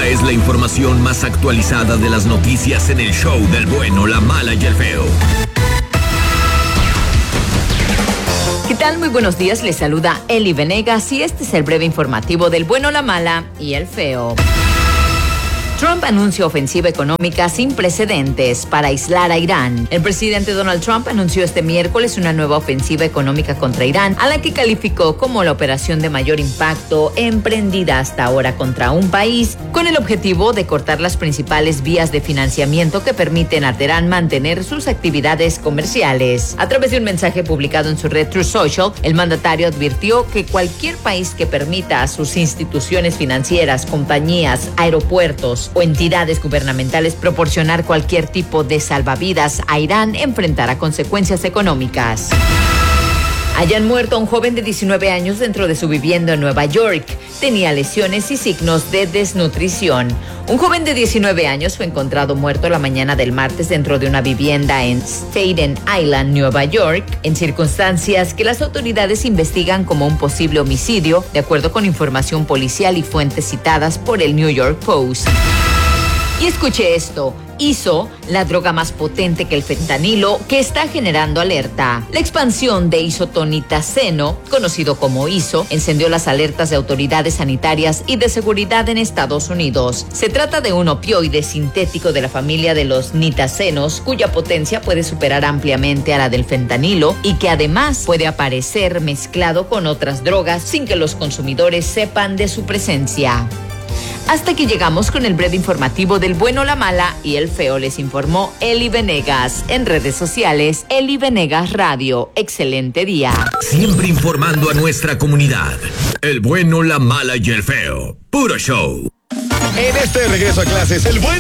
Esta es la información más actualizada de las noticias en el show del bueno, la mala y el feo. ¿Qué tal? Muy buenos días, les saluda Eli Venegas y este es el breve informativo del bueno, la mala y el feo. Trump anuncia ofensiva económica sin precedentes para aislar a Irán. El presidente Donald Trump anunció este miércoles una nueva ofensiva económica contra Irán, a la que calificó como la operación de mayor impacto emprendida hasta ahora contra un país, con el objetivo de cortar las principales vías de financiamiento que permiten a Teherán mantener sus actividades comerciales. A través de un mensaje publicado en su red Truth Social, el mandatario advirtió que cualquier país que permita a sus instituciones financieras, compañías, aeropuertos o entidades gubernamentales proporcionar cualquier tipo de salvavidas a Irán enfrentará consecuencias económicas. Hayan muerto a un joven de 19 años dentro de su vivienda en Nueva York. Tenía lesiones y signos de desnutrición. Un joven de 19 años fue encontrado muerto la mañana del martes dentro de una vivienda en Staten Island, Nueva York, en circunstancias que las autoridades investigan como un posible homicidio, de acuerdo con información policial y fuentes citadas por el New York Post. Y escuche esto, ISO, la droga más potente que el fentanilo, que está generando alerta. La expansión de isotonitaceno, conocido como ISO, encendió las alertas de autoridades sanitarias y de seguridad en Estados Unidos. Se trata de un opioide sintético de la familia de los nitacenos, cuya potencia puede superar ampliamente a la del fentanilo y que además puede aparecer mezclado con otras drogas sin que los consumidores sepan de su presencia. Hasta aquí llegamos con el breve informativo del bueno, la mala y el feo. Les informó Eli Venegas. En redes sociales, Eli Venegas Radio. Excelente día. Siempre informando a nuestra comunidad. El bueno, la mala y el feo. Puro show. En este regreso a clases, el bueno